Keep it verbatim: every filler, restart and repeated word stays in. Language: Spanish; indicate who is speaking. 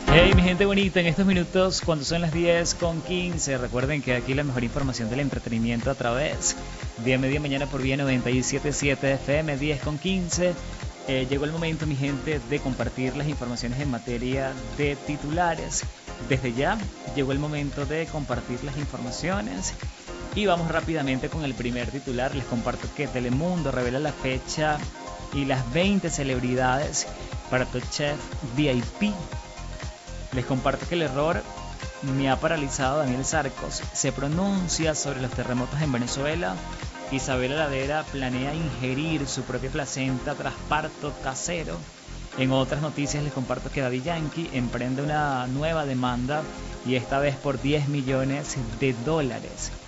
Speaker 1: Hey, mi gente bonita, en estos minutos, cuando son las diez con quince, recuerden que aquí la mejor información del entretenimiento a través de Media Mañana por Vía noventa y siete punto siete F M, diez con quince. Eh, llegó el momento, mi gente, de compartir las informaciones en materia de titulares. Desde ya llegó el momento de compartir las informaciones. Y vamos rápidamente con el primer titular. Les comparto que Telemundo revela la fecha y las veinte celebridades para Top Chef V I P. Les comparto que el error me ha paralizado. Daniel Sarcos se pronuncia sobre los terremotos en Venezuela. Isabela Ladera planea ingerir su propia placenta tras parto casero. En otras noticias les comparto que Daddy Yankee emprende una nueva demanda y esta vez por diez millones de dólares.